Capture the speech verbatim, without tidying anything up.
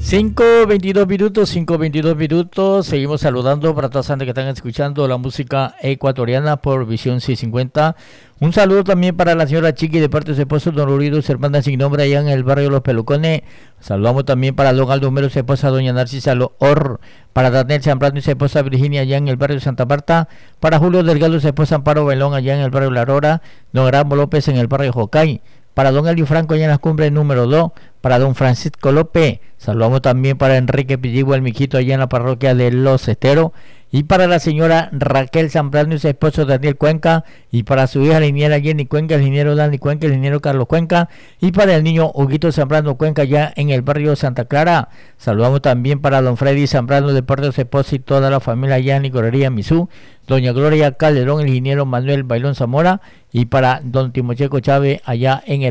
cinco veintidós minutos, cinco veintidós minutos. Seguimos saludando para todas las gente que están escuchando la música ecuatoriana por Visión seiscientos cincuenta. Un saludo también para la señora Chiqui de parte de su esposo Don Urido, su hermana sin nombre allá en el barrio Los Pelucones. Saludamos también para Don Aldo Mero, su esposa Doña Narcisa Loor, para Daniel Zambrano y su esposa Virginia allá en el barrio Santa Marta, para Julio Delgado, su esposa Amparo Bailón allá en el barrio La Aurora, Don Erasmo López en el barrio Jocay, para Don Elio Franco allá en las cumbres número dos, para Don Francisco López. Saludamos también para Enrique Pilligua, el mijito allá en la parroquia de Los Esteros, y para la señora Raquel Zambrano y su esposo Daniel Cuenca, y para su hija la ingeniera Jenny Cuenca, el ingeniero Dani Cuenca, el ingeniero Carlos Cuenca, y para el niño Huguito Zambrano Cuenca allá en el barrio Santa Clara. Saludamos también para don Freddy Zambrano de parte de su esposo y toda la familia allá en Licorería Misú, doña Gloria Calderón, el ingeniero Manuel Bailón Zamora, y para don Timocheco Chávez allá en el